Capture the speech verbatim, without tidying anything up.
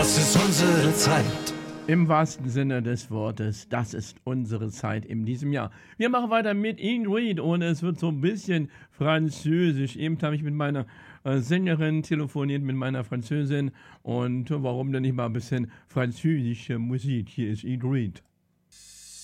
Das ist unsere Zeit. Im wahrsten Sinne des Wortes, das ist unsere Zeit in diesem Jahr. Wir machen weiter mit Ingrid und es wird so ein bisschen französisch. Eben habe ich mit meiner äh, Sängerin telefoniert, mit meiner Französin. Und warum denn nicht mal ein bisschen französische Musik? Hier ist Ingrid.